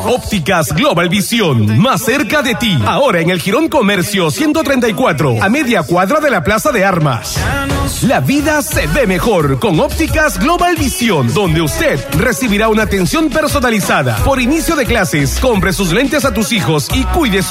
Ópticas Global Visión, más cerca de ti. Ahora en el Jirón Comercio 134, a media cuadra de la Plaza de Armas. La vida se ve mejor con Ópticas Global Visión, donde usted recibirá una atención personalizada. Por inicio de clases, compre sus lentes a tus hijos y cuide su